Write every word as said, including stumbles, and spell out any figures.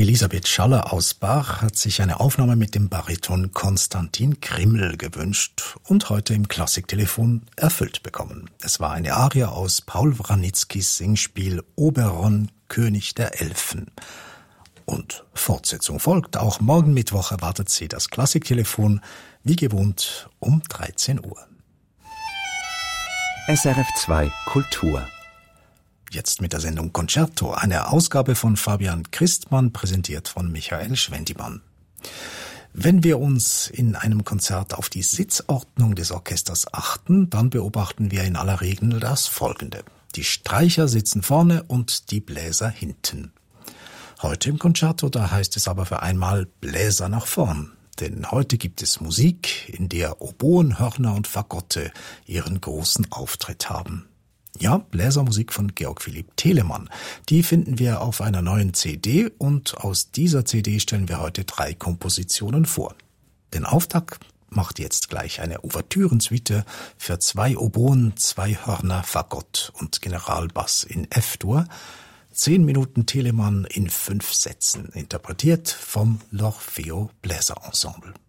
Elisabeth Schaller aus Bach hat sich eine Aufnahme mit dem Bariton Konstantin Krimml gewünscht und heute im Klassiktelefon erfüllt bekommen. Es war eine Arie aus Paul Wranitzkys Singspiel Oberon, König der Elfen. Und Fortsetzung folgt. Auch morgen Mittwoch erwartet Sie das Klassiktelefon, wie gewohnt, um dreizehn Uhr. S R F zwei Kultur. Jetzt mit der Sendung Concerto, eine Ausgabe von Fabian Christmann, präsentiert von Michael Schwendimann. Wenn wir uns in einem Konzert auf die Sitzordnung des Orchesters achten, dann beobachten wir in aller Regel das Folgende. Die Streicher sitzen vorne und die Bläser hinten. Heute im Concerto, da heißt es aber für einmal Bläser nach vorn. Denn heute gibt es Musik, in der Oboen, Hörner und Fagotte ihren großen Auftritt haben. Ja, Bläsermusik von Georg Philipp Telemann. Die finden wir auf einer neuen C D und aus dieser C D stellen wir heute drei Kompositionen vor. Den Auftakt macht jetzt gleich eine Ouvertürensuite für zwei Oboen, zwei Hörner, Fagott und Generalbass in F-Dur. Zehn Minuten Telemann in fünf Sätzen, interpretiert vom L'Orfeo Bläserensemble.